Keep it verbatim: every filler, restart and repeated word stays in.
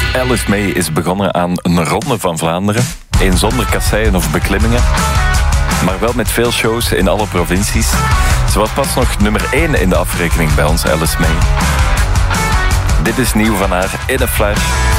Alice May is begonnen aan een ronde van Vlaanderen. Een zonder kasseien of beklimmingen, maar wel met veel shows in alle provincies. Ze was pas nog nummer één in de afrekening bij ons, Alice May. Dit is nieuw van haar, In a Flash.